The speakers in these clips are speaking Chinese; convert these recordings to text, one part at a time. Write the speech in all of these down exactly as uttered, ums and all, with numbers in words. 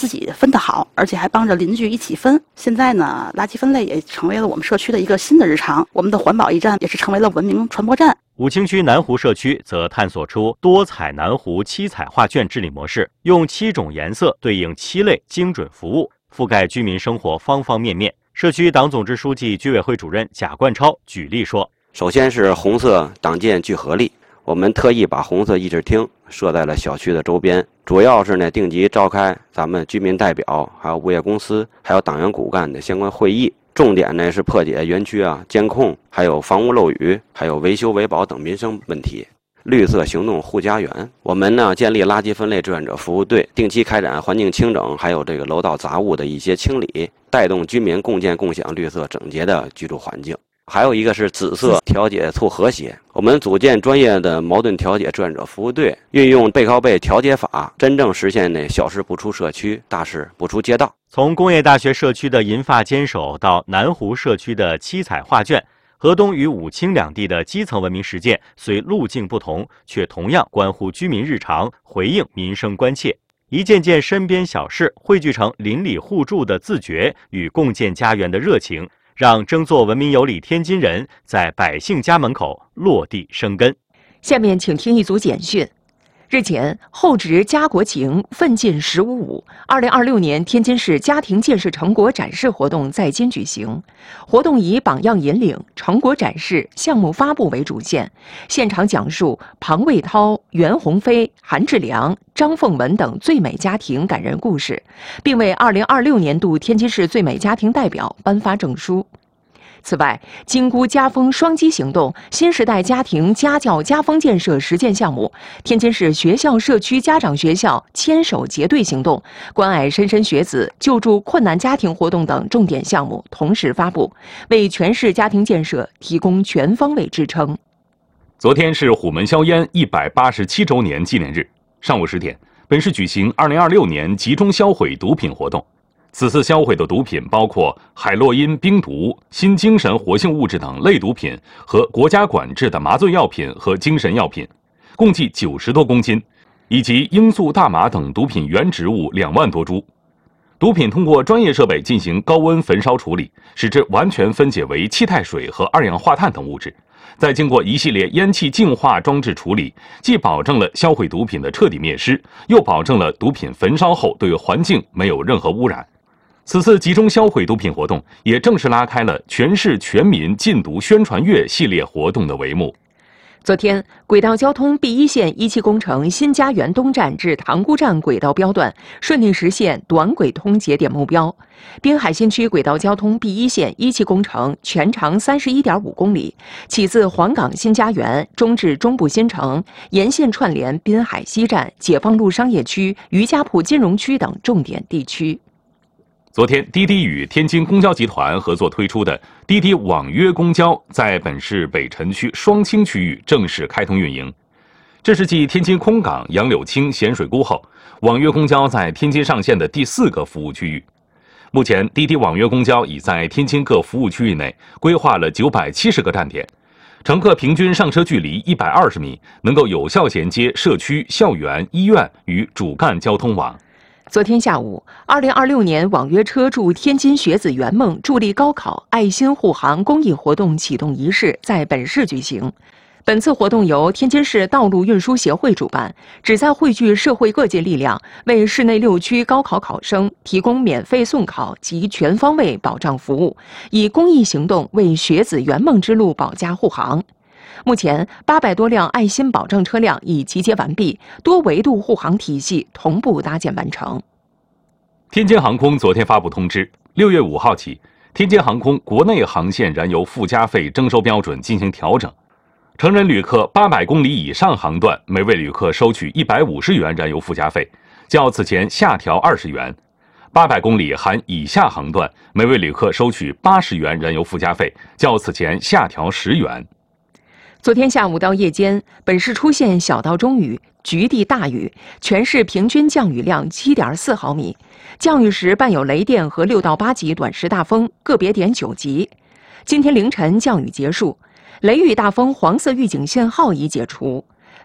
自己分得好，而且还帮着邻居一起分。现在呢，垃圾分类也成为了我们社区的一个新的日常，我们的环保驿站也是成为了文明传播站。 武清区南湖社区则探索出多彩南湖七彩画卷治理模式，用七种颜色对应七类精准服务，覆盖居民生活方方面面。社区党总支书记、居委会主任贾冠超举例说： 首先是红色党建聚合力，我们特意把红色议事厅设在了小区的周边，主要是呢定期召开咱们居民代表、还有物业公司、还有党员骨干的相关会议。重点呢是破解园区啊监控、还有房屋漏雨、还有维修维保等民生问题。绿色行动护家园，我们呢建立垃圾分类志愿者服务队，定期开展环境清整，还有这个楼道杂物的一些清理，带动居民共建共享绿色整洁的居住环境。还有一个是紫色调解促和谐，我们组建专业的矛盾调解志愿者服务队，运用背靠背调解法，真正实现那小事不出社区，大事不出街道。 从工业大学社区的银发坚守到南湖社区的七彩画卷，河东与武清两地的基层文明实践虽路径不同，却同样关乎居民日常，回应民生关切。一件件身边小事汇聚成邻里互助的自觉与共建家园的热情，让争做文明有礼天津人在百姓家门口落地生根。 下面请听一组简讯。日前，厚植家国情，奋进十五五。二零二六年天津市家庭建设成果展示活动在京举行。活动以榜样引领、成果展示、项目发布为主线，现场讲述庞卫涛、袁鸿飞、韩志良、张凤文等最美家庭感人故事，并为二零二六年度天津市最美家庭代表颁发证书。此外，金箍家风双击行动、新时代家庭家教家风建设实践项目、天津市学校社区家长学校牵手结对行动、关爱莘莘学子救助困难家庭活动等重点项目同时发布，为全市家庭建设提供全方位支撑。 昨天是虎门销烟一百八十七周年纪念日，上午十点，本市举行二零二六年集中销毁毒品活动。此次销毁的毒品包括海洛因、冰毒、新精神活性物质等类毒品和国家管制的麻醉药品和精神药品，共计九十多公斤，以及罂粟、大麻等毒品原植物两万多株。毒品通过专业设备进行高温焚烧处理，使之完全分解为气态水和二氧化碳等物质，再经过一系列烟气净化装置处理，既保证了销毁毒品的彻底灭失，又保证了毒品焚烧后对环境没有任何污染。此次集中销毁毒品活动也正式拉开了全市全民禁毒宣传月系列活动的帷幕。 昨天，轨道交通 B 一线一期工程新家园东站至塘沽站轨道标段顺利实现短轨通节点目标。滨海新区轨道交通 B 一线一期工程全长 三十一点五公里，起自黄岗新家园，中至中部新城，沿线串联滨海西站、解放路商业区、余家铺金融区等重点地区。 昨天，滴滴与天津公交集团合作推出的滴滴网约公交在本市北辰区双清区域正式开通运营。这是继天津空港、杨柳青、咸水沽后，网约公交在天津上线的第四个服务区域。目前，滴滴网约公交已在天津各服务区域内规划了九百七十个站点，乘客平均上车距离一百二十米，能够有效衔接社区、校园、医院与主干交通网。 昨天下午，二零二六年网约车助天津学子圆梦助力高考爱心护航公益活动启动仪式在本市举行。本次活动由天津市道路运输协会主办，旨在汇聚社会各界力量，为市内六区高考考生提供免费送考及全方位保障服务，以公益行动为学子圆梦之路保驾护航。目前，八百多辆爱心保障车辆已集结完毕，多维度护航体系同步搭建完成。 天津航空昨天发布通知，六月五号起，天津航空国内航线燃油附加费征收标准进行调整。成人旅客八百公里以上航段，每位旅客收取一百五十元燃油附加费，较此前下调二十元；八百公里含以下航段，每位旅客收取八十元燃油附加费，较此前下调十元。 昨天下午到夜间，本市出现小到中雨、局地大雨，全市平均降雨量 七点四毫米，降雨时伴有雷电和六到八级短时大风，个别点九级。今天凌晨降雨结束，雷雨大风黄色预警信号已解除。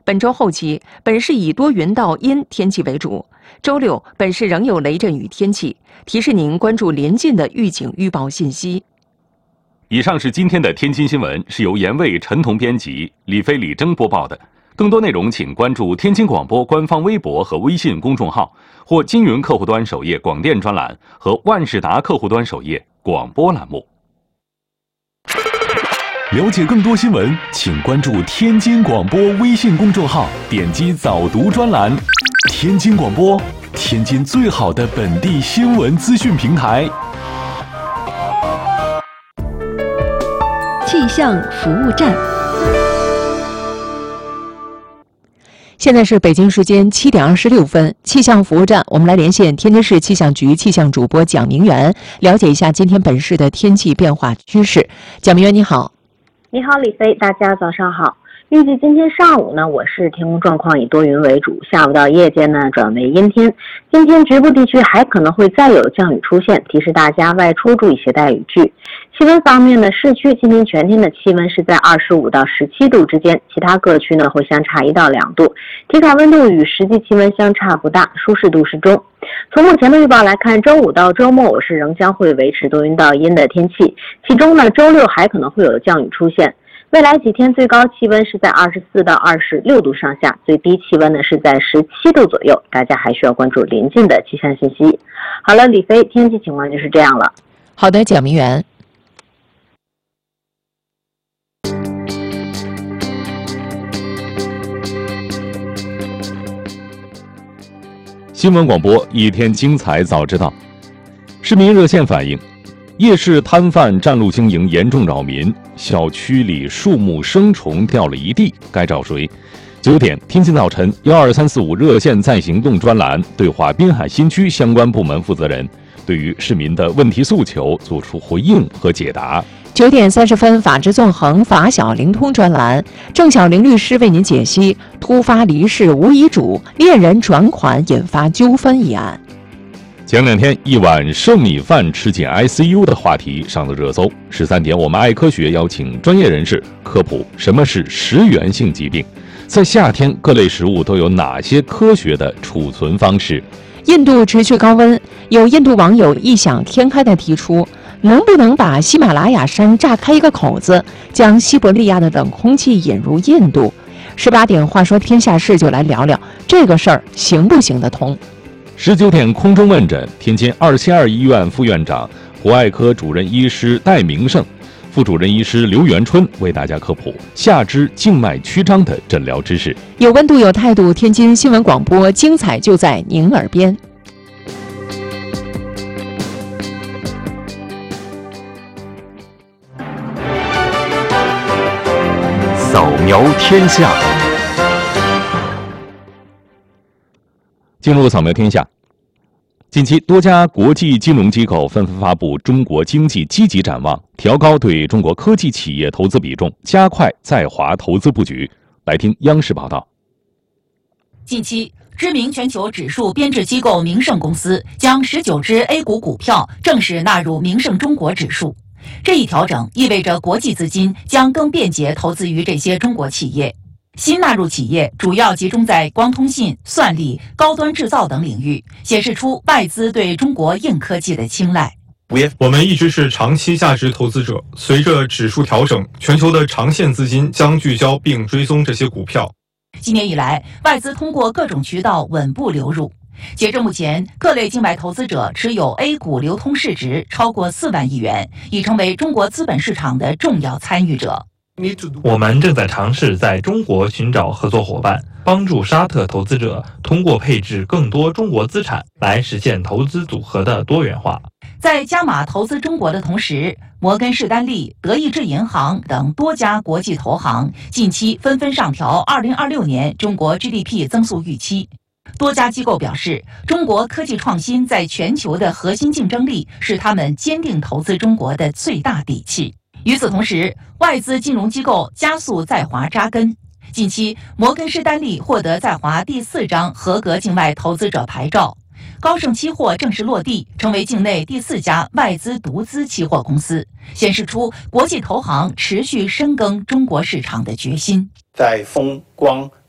本周后期，本市以多云到阴天气为主。周六，本市仍有雷阵雨天气。提示您关注临近的预警预报信息。 以上是今天的天津新闻，是由严卫、陈彤编辑，李飞、李征播报的。更多内容请关注天津广播官方微博和微信公众号，或金云客户端首页广电专栏和万事达客户端首页广播栏目。 了解更多新闻，请关注天津广播微信公众号，点击早读专栏。天津广播，天津最好的本地新闻资讯平台。 气象服务站。 现在是北京时间七点二十六分，气象服务站，我们来连线天津市气象局气象主播蒋明媛，了解一下今天本市的天气变化趋势。蒋明媛，你好。 你好，李飞，大家早上好。预计今天上午呢，我市天空状况以多云为主，下午到夜间呢转为阴天。今天局部地区还可能会再有降雨出现，提示大家外出注意携带雨具。气温方面呢，市区今天全天的气温是在二十五到十七度之间，其他各区呢会相差一到两度，体感温度与实际气温相差不大，舒适度适中。从目前的预报来看，周五到周末我市仍将会维持多云到阴的天气，其中呢周六还可能会有降雨出现。未来几天最高气温是在二十四到二十六度上下，最低气温呢是在十七度左右，大家还需要关注临近的气象信息。好了，李飞，天气情况就是这样了。 好的，蒋明媛。 新闻广播，一天精彩早知道。市民热线反映，夜市摊贩占路经营严重扰民，小区里树木生虫掉了一地，该找谁？九点，天津早晨幺二三四五热线在行动专栏对话滨海新区相关部门负责人，对于市民的问题诉求做出回应和解答。 九点三十分，法治纵横法小灵通专栏，郑晓玲律师为您解析突发离世无遗嘱，恋人转款引发纠纷一案。 前两天一碗剩米饭吃进 I C U 的话题上了热搜。十三点，我们爱科学邀请专业人士科普什么是食源性疾病，在夏天各类食物都有哪些科学的储存方式。 印度持续高温，有印度网友异想天开地提出，能不能把喜马拉雅山炸开一个口子，将西伯利亚的冷空气引入印度？十八点，话说天下事，就来聊聊这个事儿行不行得通。 十九点空中问诊，天津二七二医院副院长、骨外科主任医师戴明胜、副主任医师刘元春为大家科普下肢静脉曲张的诊疗知识。 有温度有态度，天津新闻广播，精彩就在您耳边。 扫描天下。 进入扫描天下。近期，多家国际金融机构纷纷发布中国经济积极展望，调高对中国科技企业投资比重，加快在华投资布局。来听央视报道。 近期，知名全球指数编制机构明晟公司将十九只 A 股股票正式纳入明晟中国指数。这一调整意味着国际资金将更便捷投资于这些中国企业。新纳入企业主要集中在光通信、算力、高端制造等领域，显示出外资对中国硬科技的青睐。 我们一直是长期价值投资者，随着指数调整，全球的长线资金将聚焦并追踪这些股票。 今年以来，外资通过各种渠道稳步流入。截至目前，各类境外投资者持有 A 股流通市值超过四万亿元，已成为中国资本市场的重要参与者。 我们正在尝试在中国寻找合作伙伴，帮助沙特投资者通过配置更多中国资产来实现投资组合的多元化。 在加码投资中国的同时，摩根士丹利、德意志银行等多家国际投行近期纷纷上调二零二六年中国 G D P 增速预期。多家机构表示，中国科技创新在全球的核心竞争力是他们坚定投资中国的最大底气。与此同时，外资金融机构加速在华扎根。近期，摩根士丹利获得在华第四张合格境外投资者牌照，高盛期货正式落地，成为境内第四家外资独资期货公司，显示出国际投行持续深耕中国市场的决心。 在风光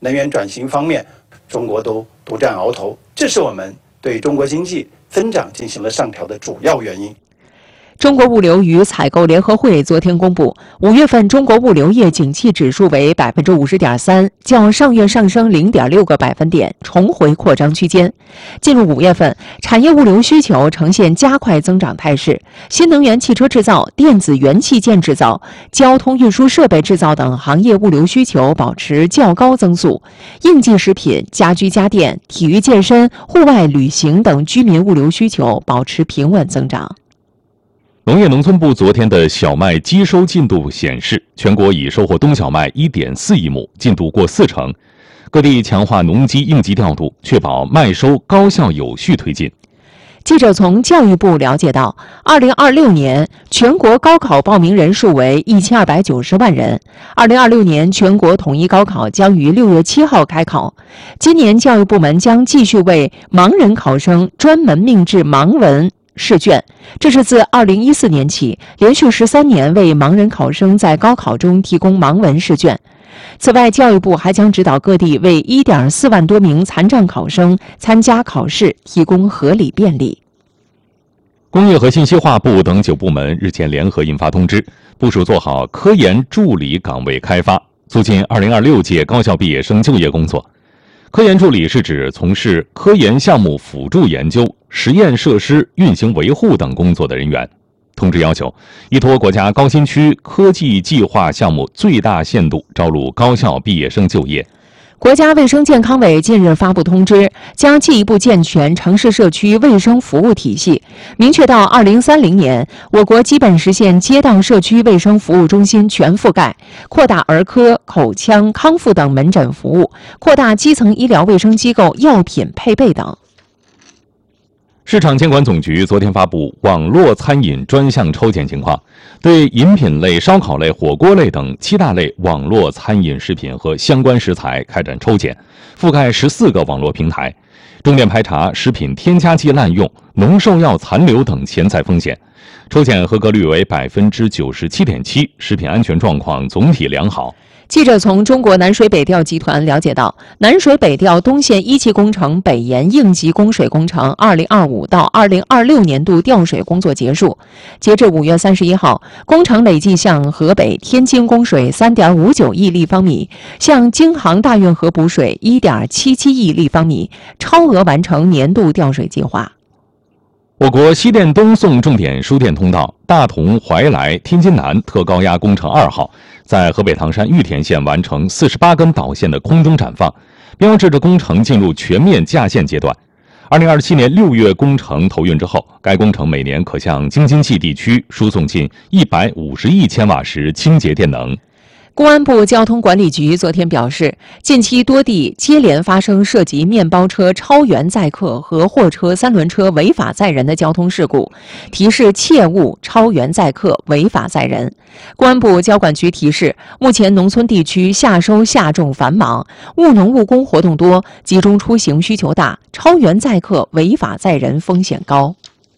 能源转型方面，中国都独占鳌头，这是我们对中国经济增长进行了上调的主要原因。 中国物流与采购联合会昨天公布，五月份中国物流业景气指数为百分之五十点三，较上月上升零点六个百分点，重回扩张区间。进入五月份，产业物流需求呈现加快增长态势，新能源汽车制造、电子元器件制造、交通运输设备制造等行业物流需求保持较高增速，应季食品、家居家电、体育健身、户外旅行等居民物流需求保持平稳增长。 农业农村部昨天的小麦基收进度显示，全国已收获冬小麦 一点四亿亩，进度过四成。各地强化农机应急调度，确保麦收高效有序推进。 记者从教育部了解到，二零二六年全国高考报名人数为一千二百九十万人。二零二六年全国统一高考将于六月七号开考。今年教育部门将继续为盲人考生专门命制盲文试卷，这是自二零一四年起连续十三年为盲人考生在高考中提供盲文试卷。此外，教育部还将指导各地为 一点四万多名残障考生参加考试提供合理便利。 工业和信息化部等九部门日前联合印发通知，部署做好科研助理岗位开发，促进二零二六届高校毕业生就业工作。科研助理是指从事科研项目辅助研究、实验设施运行维护等工作的人员。通知要求，依托国家高新区科技计划项目，最大限度招录高校毕业生就业。 国家卫生健康委近日发布通知，将进一步健全城市社区卫生服务体系，明确到二零三零年，我国基本实现街道社区卫生服务中心全覆盖，扩大儿科、口腔、康复等门诊服务，扩大基层医疗卫生机构药品配备等。 市场监管总局昨天发布网络餐饮专项抽检情况，对饮品类、烧烤类、火锅类等七大类网络餐饮食品和相关食材开展抽检，覆盖十四个网络平台，重点排查食品添加剂滥用、农兽药残留等潜在风险。抽检合格率为百分之九十七点七，食品安全状况总体良好。 记者从中国南水北调集团了解到，南水北调东线一期工程北延应急供水工程二零二五到二零二六年度调水工作结束。截至五月三十一号，工程累计向河北、天津供水三点五九亿立方米，向京杭大运河补水一点七七亿立方米，超额完成年度调水计划。 我国西电东送重点输电通道大同怀来天津南特高压工程二号在河北唐山玉田县完成四十八根导线的空中展放，标志着工程进入全面架线阶段。二零二七年六月工程投运之后，该工程每年可向京津冀地区输送近一百五十亿千瓦时清洁电能。 公安部交通管理局昨天表示，近期多地接连发生涉及面包车超员载客和货车三轮车违法载人的交通事故，提示切勿超员载客、违法载人。公安部交管局提示，目前农村地区夏收夏种繁忙，务农务工活动多，集中出行需求大，超员载客、违法载人风险高。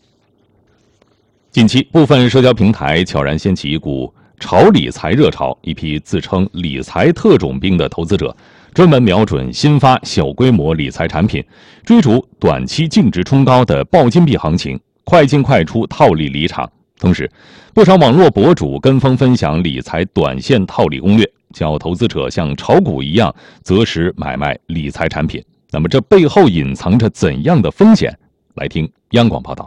近期，部分社交平台悄然掀起一股炒理财热潮，一批自称理财特种兵的投资者专门瞄准新发小规模理财产品，追逐短期净值冲高的爆金币行情，快进快出套利离场。同时，不少网络博主跟风分享理财短线套利攻略，教投资者像炒股一样择时买卖理财产品。那么这背后隐藏着怎样的风险？来听央广报道。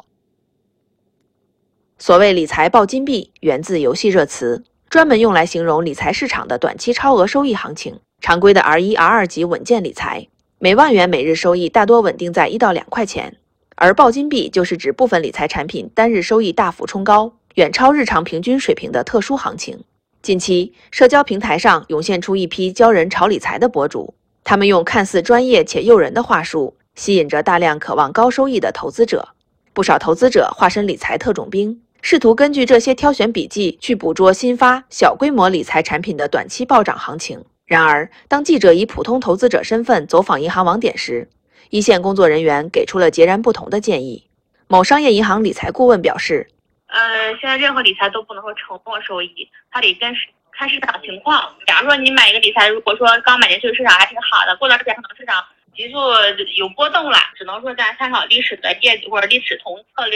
所谓理财爆金币源自游戏热词，专门用来形容理财市场的短期超额收益行情。常规的 R 一、R 二 级稳健理财，每万元每日收益大多稳定在一到两块钱，而爆金币就是指部分理财产品单日收益大幅冲高，远超日常平均水平的特殊行情。近期，社交平台上涌现出一批教人炒理财的博主，他们用看似专业且诱人的话术，吸引着大量渴望高收益的投资者。不少投资者化身理财特种兵，试图根据这些挑选笔记去捕捉新发小规模理财产品的短期暴涨行情。然而，当记者以普通投资者身份走访银行网点时，一线工作人员给出了截然不同的建议。某商业银行理财顾问表示， 呃，现在任何理财都不能说承诺收益，它得跟看市场情况。假如说你买一个理财，如果说刚买进去市场还挺好的，过段时间可能市场急速有波动了，只能说咱参考历史的业绩或者历史同策略。